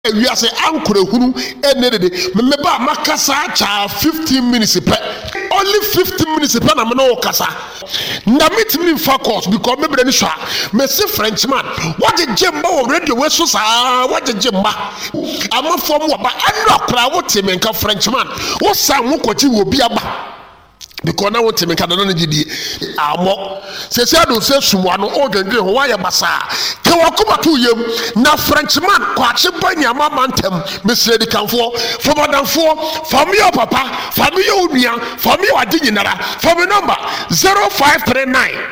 we are say ankure hunu enede me ba makasa cha 15 minutes pe only 15 minutes pe na me no kasa na meet me focus because me bre ni sha me say Frenchman what the jemba o radio we so sa what the jemba ama form wa ba anokra wo te me nka Frenchman wo san wo kwachi wo bi aba because now what me can no gidi amo se se do se sumwa no o dwendwe ho wa ye basa ke wakoma to yem na Frenchman kwache bani ama mantem mesre di kanfo for madamfo for me your papa for me your nua for me your dinyinara for me number 0539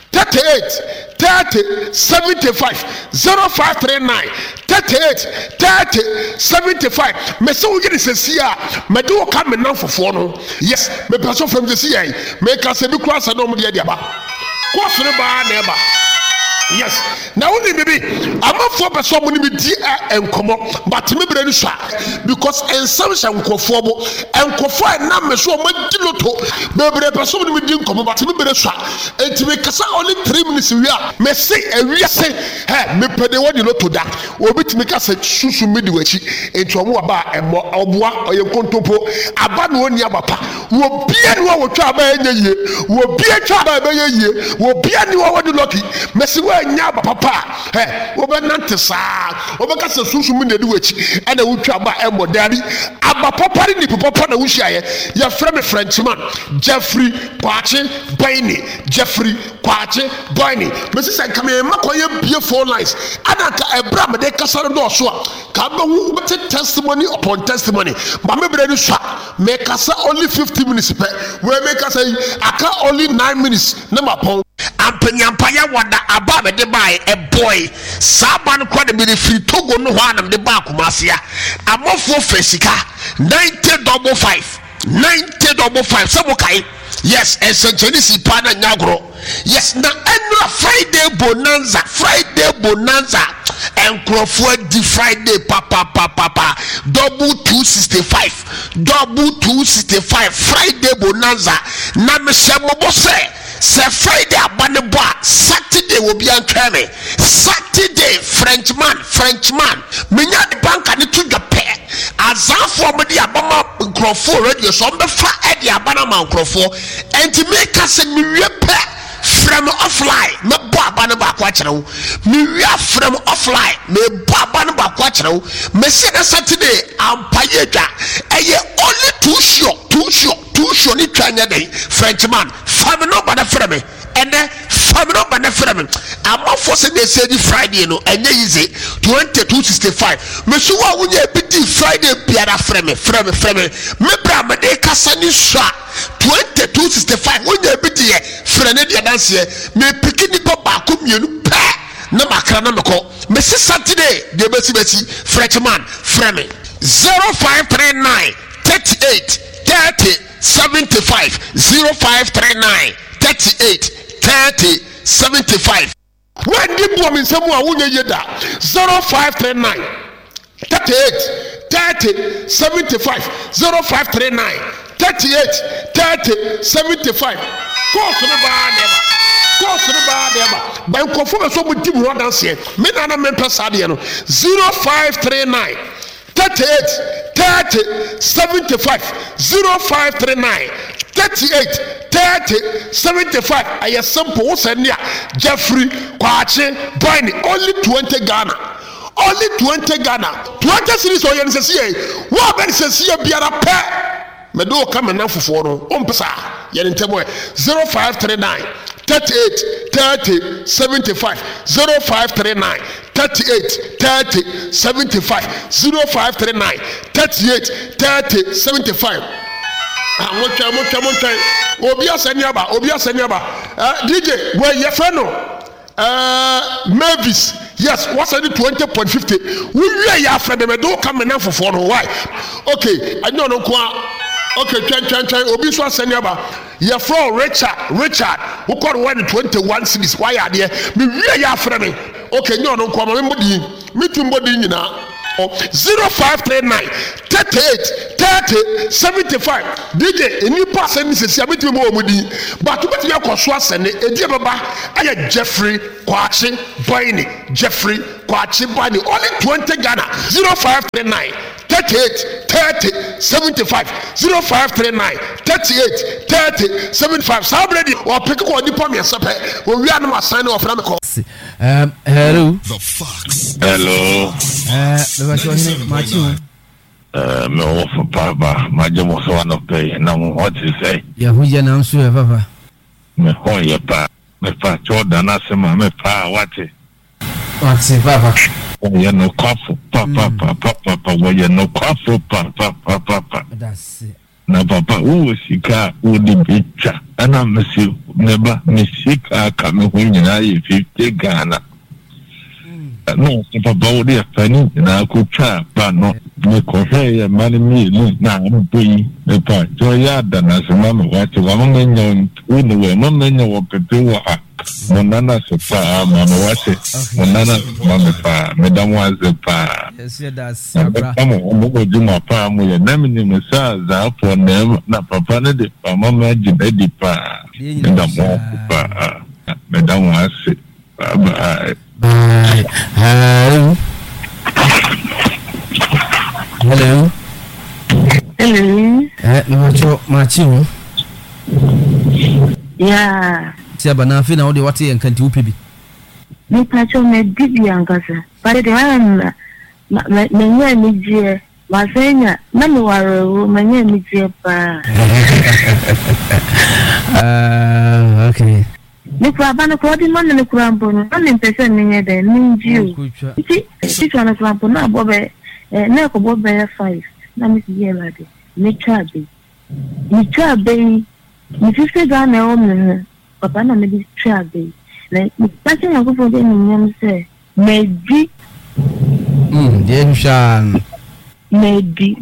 38 30 75 0539 38 30 75 me so get se sia me do ka me nan fofo no yes me person from the sia me ka se bi kura sa no mo de aba ko fere ba na eba yes now only baby I'm not for person money be di enkomo but me bre ni sha because ensam sha nkofo bo enkofo na me so mo di loto be bre person money be di enkomo but me bre sha enti me kasa only 3 minutes we are me say ewia say he me pede wo di loto da obi ti me kasa susu me di wachi enti omo aba emo oboa oye kontopo aba no oni abapa wo bia ni wo twa aba enye ye wo bia twa aba enye ye wo bia ni wo di lucky me say nya papa obenante saa obeka se susu mu nedi wachi ana wutwa ba emodari aba papa ni papa na wuhia ye frɛ me Frenchman Jeffrey Kwache Baini Jeffrey Kwache Baini me say kame makoye bie phone lines ana ka ebra me de kasaro do so ka ba hu testimony upon testimony ba me bre ni so me kasa only 50 minutes pe we me kasa aka only 9 minutes na mapon ampanyampaya wada aba de buy a boy saban kwa de be free Togo no ho anam de ba kumasia amofo fesika 9055 9055 sabokai yes essentially si pana nyagro yes na enra Friday bonanza enkrofo di Friday papa double 265 Friday bonanza na me shemo se Friday abane boa Saturday will be antweme Saturday Frenchman menya de banka ne to dwape azafo mo de abama nkrofo radio so mbe fa e de abana ma nkrofo enti make us me wie pe from offline me bo abane ba kwa kire me wie from offline me bo abane ba kwa kire me se na Saturday ampaye dwa eye only too sure ni twanya dey Frenchman family no bana frame and family no bana frame am for say dey say Friday no enye easy 2265 me so wa wunya bi di Friday biara frame me bra me dey kasa ni sha 2265 wunya bi di frame ne dey dance me pikini ba ko mienu pa na makra na meko me se Saturday dey besi Frenchman frame 0539 38 30 75 0539 38 30 75 when the woman say mo awunye yeda 0539 38 30 75 0539 38 30 75 course no ba never by confirm so mo di mo dance here me na me pesa de no 0539 38 30 75 0539 38 30 75 I simple what's near Jeffrey Kwache Baini only 20 Ghana 20 series or yen say what ben say biara pe me do come na fofo no ompesa yen ntemo 0539 38 30 75 0539 38 30 75 0539 38 30 75 Mocha obi aseniaba DJ where your friend no Mavis yes what's any 20.50 we ya friend me do come na fofo no why okay anyo no kwa okay twan obi so aseniaba your friend Richard who call 121 cities why are there me ya friend me okay nyo no kwa me mbodi meeting body nyina 0539 38 30 75 DJ any person is a 70 more but what you call Swasene Ediababa I Jeffrey Kwachi Bini Jeffrey Kwachi Bini only 20 Ghana 0539 38 30 75 0539 38 30 75 Sabredi or pick up the pommy and when we are not signing off Ramco. Hello. The Fox. Hello. No, for Papa, my job was one of the now what you say. Yeah, who you know, sure, Papa. Me ho ye pa, me pa Jordan asema me pa wate. What's it, Papa? You know, cough, papa, you know, cough, papa. That's it. Na papa, who sika, who the picture, and I'm Monsieur never Missika coming when you are 50 Ghana. No, papa, would be penny, and I could try, but no, me cohe, money me, now be the part, Joyada, as a mamma, what you want to know, no man know what do. Monana sepa, mama wate, monana mama pa, madam was the pa. Yes, that's Sabra. I'm a juma pa, we are naming messages up for them, not papa, the mama, the pa, madam was it. Bye. Hello. Hello. Machu. Yeah. Siaba na afina ode wate yankanti upibi. Me pacho me bibi ankasa. But the one menye mijie masenya na me waro menye mijie pa. Okay. Me kwa bana kwa di man ne kura mpono. Na me pese menye de ninjiu. Ti twana kura mpono na bobe na ko bobe 5. Na me siye lade. Me chabe. Me fise ga na o me. Papa na me di trabe. Like that's why I go for the name say Medi. Jenshan. Medi.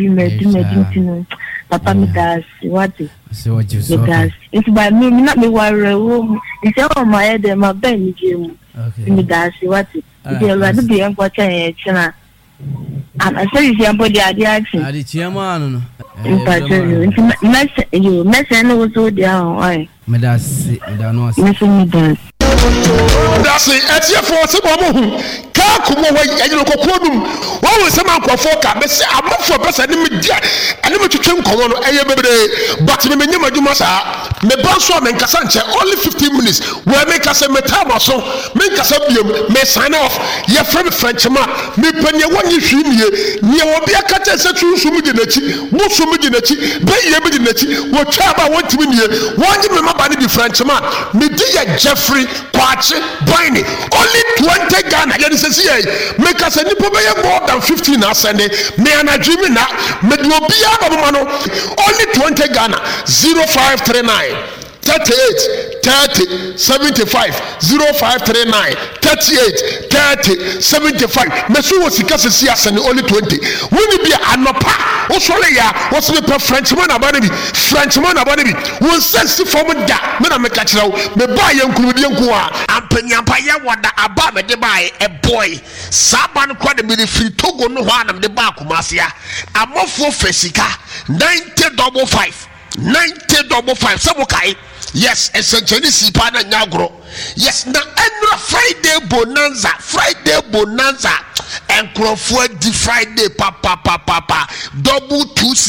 Papa me das what? So what you say? It's by me not me worry. It's all my head and my belly gym. Okay. Me das what? It's already be on what I chana. And I say you body action. Adi chiamano no. In fact, you mess and was so down. Why? Me das no. Me das. That's it. At your force, Kakumo, and you go. What was some uncle for? But say, I'm not for best. I never to change Corona, but me never do massa. Me Banswa and Casanche, only 15 minutes. Where make us a metama so, make us up, may sign off. Your friend Frenchman, me penny one you see me, near will be a cat and set you Sumidinachi, Musumidinachi, Bay Yabidinachi, what Chaba want to win here. One you remember the Frenchman, me dear Jeffrey. Kwachi Bini only 20 Ghana. You say, make us a nipple more than 15 now Sunday. Me and a dream na me do be only 20 Ghana 0539 38 30 75 0539 38 30 75. Mesu was ikase and only 20. When you be anopa, Australia was me Frenchman about me. Frenchman about me. Who sends the form da. Me na me catch now. Me buy yanku yankuwa. Ampenyampa ya wada aba me de buy a boy. Saban kwa de me free Togo no hwana me de ba kumasia. Amofo fesika 9055 9055 sabukai. Yes, essentially sipana nyagro. Yes, na endra Friday bonanza and Crawford di Friday papa double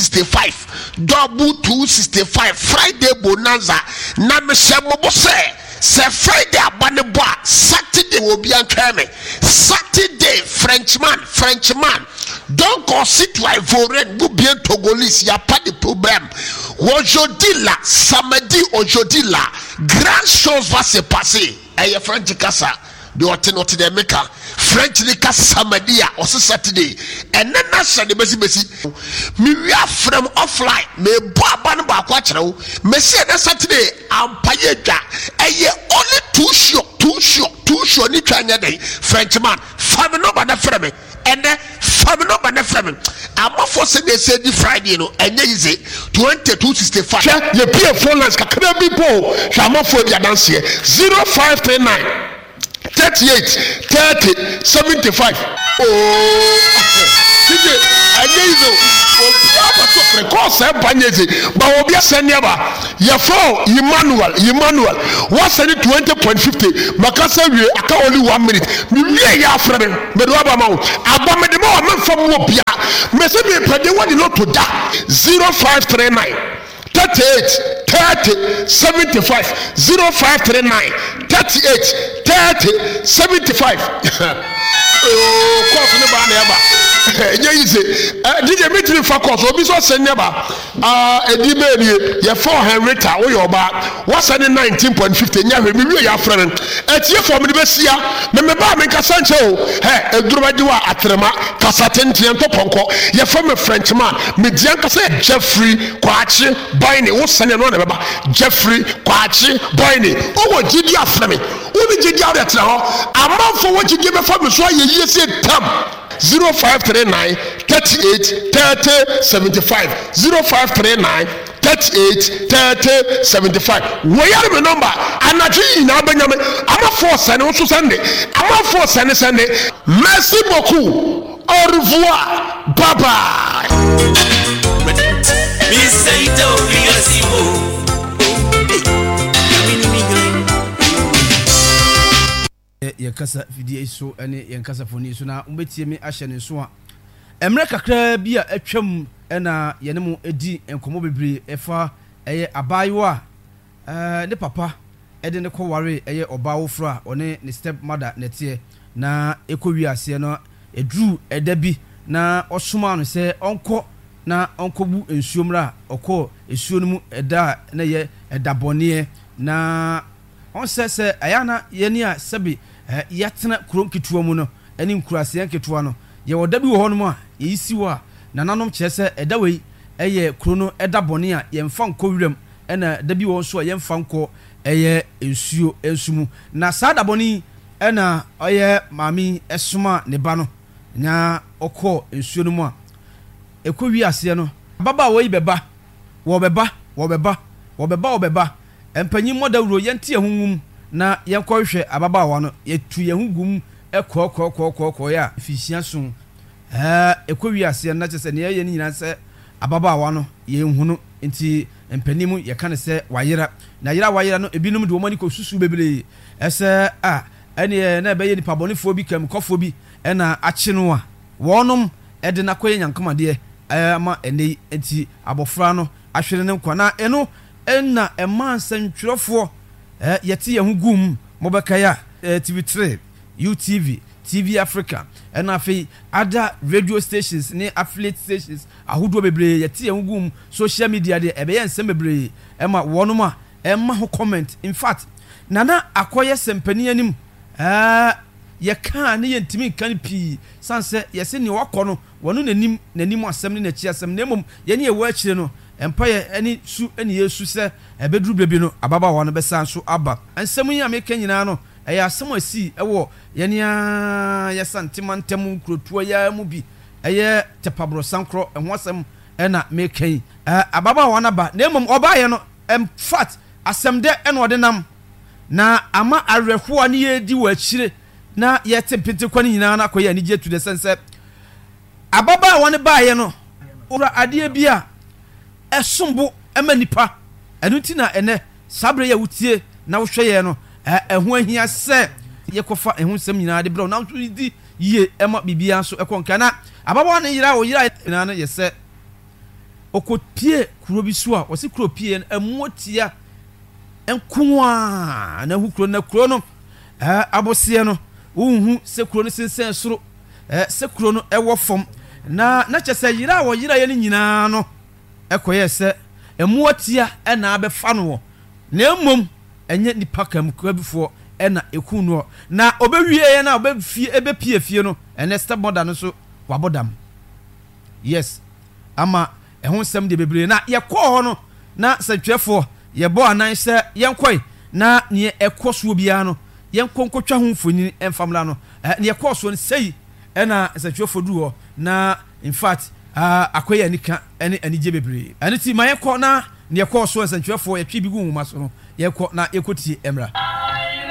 265 Friday bonanza na me shemo say Friday abane boa Saturday will be antweme Saturday Frenchman don't consider like voren bu bien Togolese ya pas de problème. Aujourd'hui là samedi aujourd'hui là grand chose va se passer et French kasa de otenoti de meka French ni kasa samedi ya o Saturday and then na Sunday besi me we are from offline me bo aban ba kwa kire wo me say na Saturday ampaye dwa eye only too sure ni twanya dey Frenchman fam no ba na frame and fam no ba na frame am for say they say the Friday no enye easy 2265 ye pay phone lines kakra bi po am for dia dance 0539 38 30 75. DJ ayezo obia bato precoce banyeze ba obia seniaba ya for Emmanuel what said 20.50 makasa wie aka only 1 minute me wie ya afrebe me do aba ma aba me de ma me fam obia me se me pede wadi no to da 0539 38 30 75 0539 38 30 75. Course ne ba na eba DJ Mitri for course obi so send eba edi be nie ye 4 Henrietta wo yo ba what send 19.50 nya hwe mi wi ya frere etie for me be sia me ba me kasa nche o eduruma di wa atrema kasa tentien to ponko ye for me Frenchman me dian kasa Jeffrey Kwachi Boyne wo send no na ba Jeffrey Kwachi Boyne o wo gidi afre me wo ni gidi awre tra ho amafo wo gidi be for me so ye say tam 0539 38 30 75 0539 38 30 75. Where are the number? Anaji na benyame. Ama force and also Sunday. Ama force and Sunday. Merci beaucoup. Au revoir. Bye bye. Yakasa video so ene yankasa foni so na umbetie me ahye ne so a emre kakra bi a atwam ena yene mu edi enkomo bebre efa eye abayiwa ne papa ede ne ko ware eye obawo fra one ne step mother netie na ekowi ase no edru edabi na osoma no se onko na onkobu ensuomra okọ esuo no mu eda na ye edabone na on se ayana yeni a sebi yatena krom ketuwa mu no ani nkurase ketuwa no ye wodabi wo hono mu a yeisi wo a nananom kyese edawei eye krono edabone a ye mfa nko wirem ena dabi wo so ye mfa nko eye ensuo ensumu na sadabone ena oye mami esuma ne ba no nya okọ ensuo no mu a ekowi ase no baba wo yi beba wo beba empanyi modawuro yenti ehunwum na yenkɔhwɛ ababawa no yetu yehugum ekɔ ya fisia so ekowi ase na kyese ne ye nyina sɛ ababawa no yehunu enti empanimu yeka ne sɛ wayera na wayera no ebinum de omani ko susu bebre ɛsɛ ene na bɛyɛ nipa bɔnefo bi kam kɔfo bi ɛna akye no a wɔnom ɛde na kɔyɛ nyankamade ama ene enti abofra no ahwere ne nkwa na eno enna emansantwerefo yete yehugum mobekaya TV3 UTV TV Africa ena fe other radio stations ne affiliate stations ahodo bebre yete yehugum social media de ebeye nsem bebre ema wonoma ema ho comment in fact nana akoye sempani anim ye kan ne yentimi kan pi sanse yese ne wakɔ no wono nanim asɛm ne na chi asɛm na mom ye ne ye wa akire no empaye ani su ani yesu se ebeduru bebi no ababa wa no besa so aba ansem yi ameka nyina no eya asem asi ewo ye ne ya santimantem krotuo ya mu bi eye tepabro sankro eho asem ena mekan ababa wa na ba na mom oba ye no fat asem de ena ode nam na ama arehwo ani ye di wa akire na ye tempete kwani nyina na akoye ani je to the sense ababa wa ne ba ye no ora ade bia esombo emanipa enuti na ene sabre ya wutie na wo hweye no eho ahia se yekofa eho nsem nyina de bro na nso di ye ema bibia so ekonka na ababa ne yira wo yira na na yese okopie kuro bi so a wose kuro pie emuotia enkoa na hu kuro na kuro no abose no unhu se kuro no sensen soro se kuro no ewo fom na kyese yira wo yira ye nyina no ekoye se emuotia ena abefa no na mmom enye nipa kam kwabifo ena ekunu na obewie ye na obefie ebepie fie no ene step mother no so wabodam yes ama ehun sem de bebre na ye kɔ ho no na satwefo ye bo anan se yenkoi na ne ekoso bia no yenkonkotwa ho mfoni emfamla no ne ekɔ so no sei ena satwefo du ho na in fact akoya nika ene anije bebre ane ti mayekɔ na ne ekɔ so satwefo ye twi bi gu nwuma so no yekɔ na ekotie emra